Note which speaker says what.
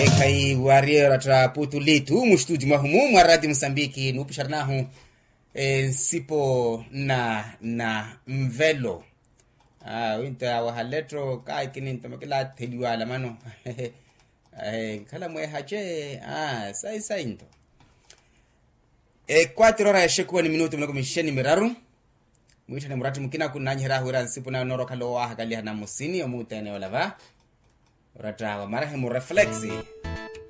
Speaker 1: Kai warrior atra putulitu mustudi mahumu mwa Radio Msambiki nupisharnahu sipo na mvelo winta wa haletro kai kini ntomekela teliwa la mano kala mwe hache sai into 4 horas shekuwa ni minuto mlako misheni miraru mwita ni murati mkina kunanyira hura sipo na noro kalowa hakali hana musini omutene olava rata wa marahe mu reflexi